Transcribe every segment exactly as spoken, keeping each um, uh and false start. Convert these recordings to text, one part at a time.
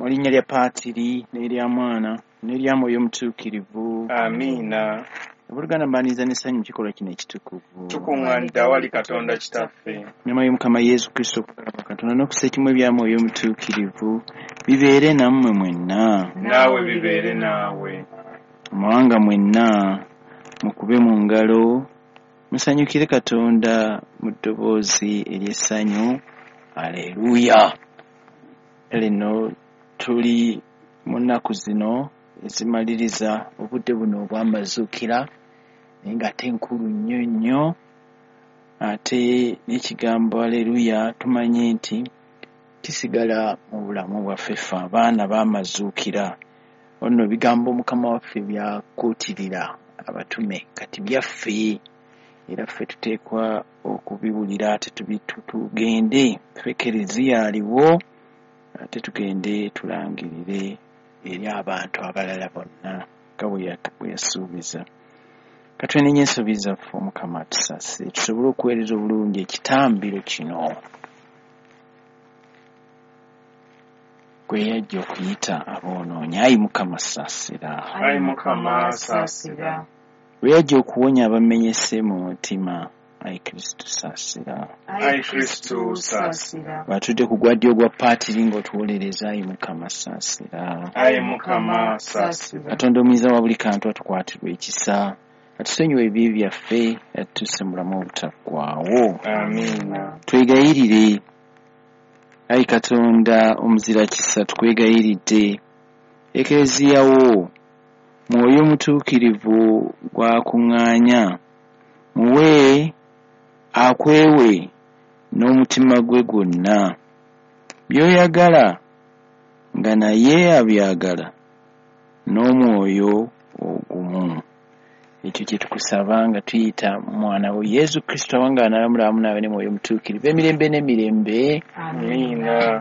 Mulinnya lya Paatiri n'erya Mwana n'erya Mwoyo Mutuukirivu. Amiina. Abooluganda mbaaniza n'essanyu kikolwa kino ekitukuvu. Tukuŋŋaanidde awali Katonda Kitaffe. Ennyama y'Omukama Yesu Kristo okukalaba Katonda n'okusa ekimwe bya Mwoyo Mutuukirivu bibeere nammwe mwenna. Naawe bibeere naawe. Amawanga mwenna mukube mu ngalo musanyukire Katonda mu ddoboozi ery'essanyu. Aleluya. Lino tuli mu nnaku zino ezimaliriza obudde buno obw'amazuukira naye ng'ate nkulu nnyo nnyo, ate n'ekigambo aleluya tumanye nti kisigala mu bulamu bwaffe ffe abaana b'amazuukira. Ono bigambo Mukama waffe byakuutirira abatume kati byaffe, era ffe tuteekwa okubiwulira ate tugende ffe Eklezia aliwo, ate tugende tulangirire eri abantu abalala bonna nga bwe yasuubiza. Katwenenye ensobi zaffe Omukama atusase tusobole okuweereza obulungi ekitambiro kino gwe yajja okuyita aboonoonyi. Ayi Mukama saasira. Ayi Mukama saasira. Gwe yajja okuwonya abamenyese mu mutima. Ayi Kristo saasira. Ayi Kristo saasira. Batudde ku gwaddyo gwa Paatiri ng'otuwolereza. Ayi Mukama saasira. Ayi Mukama saasira. Katonda omuyinza wa buli kantu atukwatirwa ekisa, atusonyiwe ebibi byaffe, atusse mu bulamu obutaggwaawo. Amiina. Twegayirire. Ayi Katonda omuzira kisa tukwegayiridde. Eklezia wo Mwoyo Mutuukirivu gwakuŋŋaanya, muwe akwewe n'omutima gwe gwonna by'oyagala nga naye abyagala n'omwoyo ogumu. Ekyo kye tukusaba nga tuyita mwana wo Yesu Kristo awange analamula wamu naawe ne Mwoyo Mutuukirivu emirembe n'emirembe. Amiina.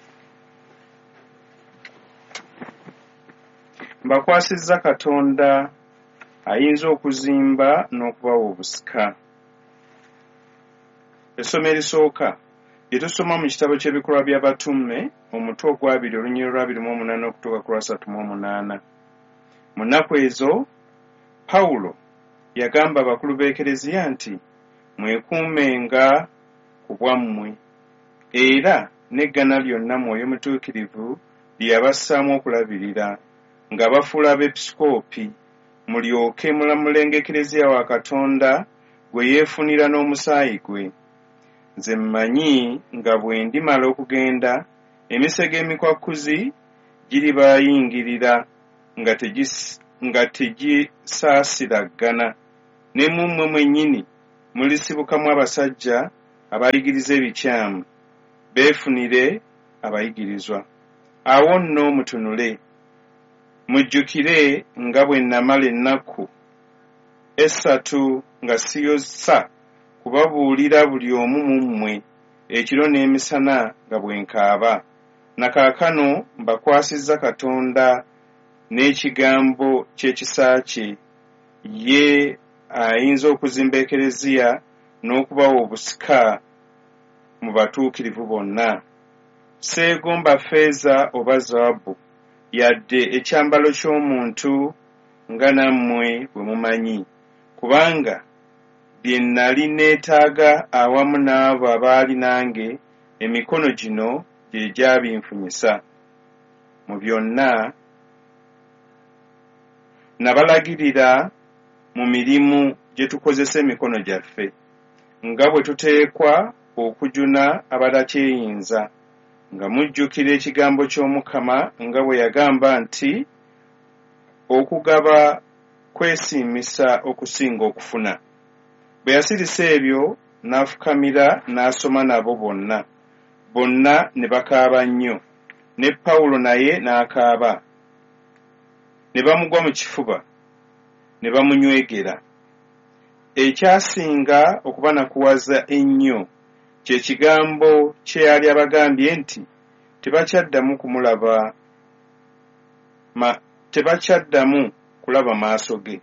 Mbakwasizza Katonda ayinza okuzimba n'okubawa obusika. Essomo erisooka lye tusoma mu kitabo ky'ebikolwa by'abatume omutwe ogwabiri olunyiriro lw'abiri mu omunaana okutuuka ku lwasatu mu omunaana. Mu nnaku ezo Pawulo yagamba abakulu b'Eklezia nti mwekuumenga ku bwammwe era n'eggana lyonna Mwoyo Mutuukirivu lye yabassaamu okulabirira nga bafuula abepisikoopi, mulyoke mulamulenga Eklezia wa Katonda gwe yeefunira n'omusaayi gwe. Nze mmanyi nga bwe ndimala okugenda emisege emikwakkuzi giribayingirira nga tegis nga tegisaasiraggana, ne mummwe mwennyini mulisibukamu abasajja abayigiriza ebikyamu beefunire abayigirizwa. Awo nno mutunule mujjukire nga bwe namala ennaku essatu nga siyosa kubabuulira buli omu mu mmwe ekiro n'emisana nga bwe nkaaba. Na kaakano mbakwasizza Katonda n'ekigambo ky'ekisa kye, ye ayinza okuzimba Eklezia n'okubawa obusika mu batuukirivu bonna. Seegomba ffeeza oba zaabu yadde ekyambalo ky'omuntu nga nammwe bwe mumanyi, kubanga bye nnali neetaaga awamu n'abo abaali nange emikono gino gye gyabinfunyisa. Mu byonna nabalagirira mu mirimu gye tukozesa emikono gyaffe, nga bwe tuteekwa okujuna abatakyeyinza, nga mujjukira ekigambo ky'Omukama nga bwe yagamba nti okugaba kwesiimisa okusinga okufuna. Bwe yasirisa ebyo n'afukamira n'asoma nabo bonna. Bonna ne bakaaba nnyo, ne Pawulo naye n'akaaba. Ne bamugwa mu kifuba, ne bamunywegera. Ekyasinga okubanakuwaza ennyo kye kigambo kye yali abagambye nti tebakyaddamu kumulaba ma tebakyaddamu kulaba maaso ge.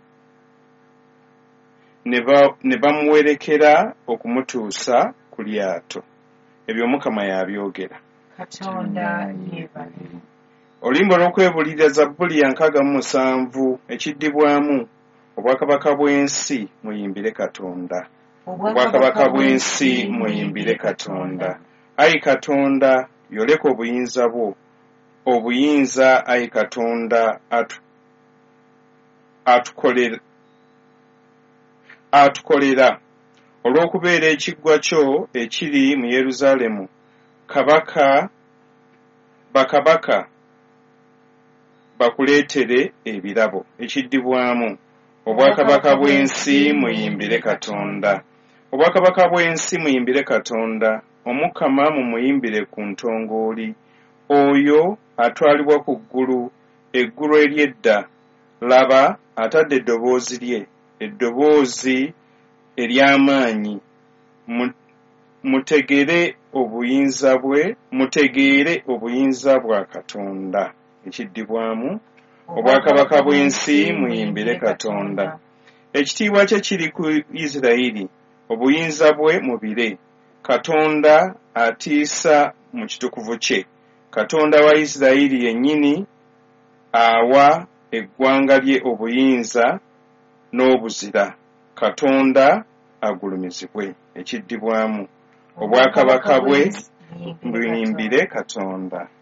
Ne bamuwerekera okumutuusa ku lyato. Ebyo Mukama yabyogera. Katonda yeebale. Oluyimba olw'okwebulira Zabbuli ya nkaaga mu musanvu ekiddibwamu obwakabaka bw'ensi muyimbire Katonda. Obwakabaka bw'ensi muyimbire Katonda. Ayi Katonda yoleka obuyinza bwo. Obuyinza ayi Katonda atu atukolera atukolera olw'okubeera ekiggwa kyo ekiri mu Yeruzaalemu. Kabaka bakabaka bakuleetere ebirabo. Ekiddibwamu obwakabaka bw'ensi muyimbire Katonda. Obwakabaka bw'ensi muyimbire Katonda. Omukama mumuyimbire ku ntongooli. Oyo atwalibwa ku ggulu, eggulu ery'edda. Laba atadde eddoboozi lye, eddoboozi ery'amaanyi. Mutegere obuyinza bwe, mutegeere obuyinza bwa Katonda. Ekiddibwamu obwakabaka bw'ensi muyimbire Katonda. Ekitiibwa kye kiri ku Isirayiri, obuyinza bwe mubire. Katonda atiisa mu kitukuvu kye. Katonda wa Isirayiri yennyini awa eggwanga lye obuyinza n'obuzira. Katonda agulumizibwe. Ekiddibwamu obwakabaka bwe muyimbire Katonda.